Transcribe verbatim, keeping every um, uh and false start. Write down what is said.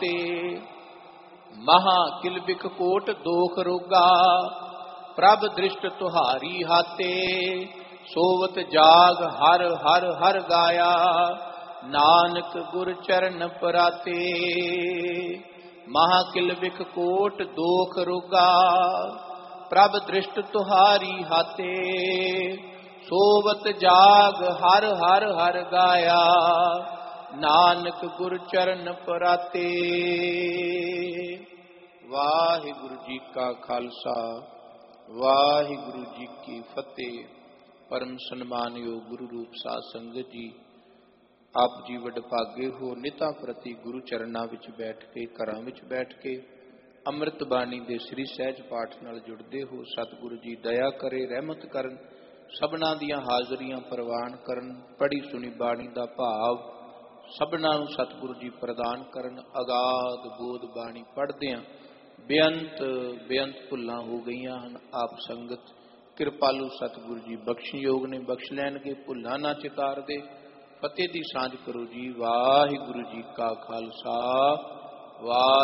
हाते। महा किलबिख कोट दोख रोगा, प्रभ दृष्ट तुहारी हाते। सोवत जाग हर हर हर गाया, नानक गुर चरण पराते। महा किलबिख कोट दोख रोगा, प्रभ दृष्ट तुहारी हाते। सोवत जाग हर हर हर गाया, नानक गुर चरण पराते। वाहिगुरु जी का खालसा, वाहिगुरु जी की फतेह। परम सन्मानयोग गुरु रूप साध संगत जी, आप जी वਡभागे हो निता प्रति गुरु चरणा विच बैठ के, घरां विच बैठ के ਅੰਮ੍ਰਿਤ ਬਾਣੀ ਦੇ ਸ੍ਰੀ ਸਹਿਜ ਪਾਠ ਨਾਲ ਜੁੜਦੇ ਹੋ। ਸਤਿਗੁਰੂ ਜੀ ਦਇਆ ਕਰੇ, ਰਹਿਮਤ ਕਰਨ, ਸਭਨਾਂ ਦੀਆਂ ਹਾਜ਼ਰੀਆਂ ਪ੍ਰਵਾਨ ਕਰਨ, ਪੜ੍ਹੀ ਸੁਣੀ ਬਾਣੀ ਦਾ ਭਾਵ ਸਭਨਾਂ ਨੂੰ ਸਤਿਗੁਰੂ ਜੀ ਪ੍ਰਦਾਨ ਕਰਨ। ਅਗਾਧ ਬੋਧ ਬਾਣੀ ਪੜ੍ਹਦਿਆਂ ਬੇਅੰਤ ਬੇਅੰਤ ਭੁੱਲਾਂ ਹੋ ਗਈਆਂ ਹਨ। ਆਪ ਸੰਗਤ ਕਿਰਪਾਲੂ ਸਤਿਗੁਰੂ ਜੀ ਬਖਸ਼ਯੋਗ ਨੇ, ਬਖਸ਼ ਲੈਣਗੇ, ਭੁੱਲਾਂ ਨਾ ਚਿਤਾਰਦੇ। ਫਤਿਹ ਦੀ ਸਾਂਝ ਕਰੋ ਜੀ। ਵਾਹਿਗੁਰੂ ਜੀ ਕਾ ਖਾਲਸਾ, ਵਾਹਿਗੁਰੂ